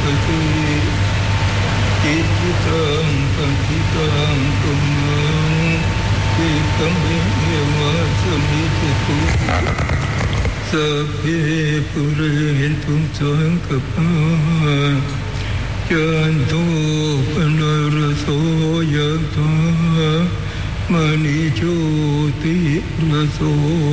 ติจิตตังปัญญิตังตุมังทิกัมเอวะสมิติตุสัพเพปุเรนตุสังกปาจันโทปนะระโสยถามณีโชติระโส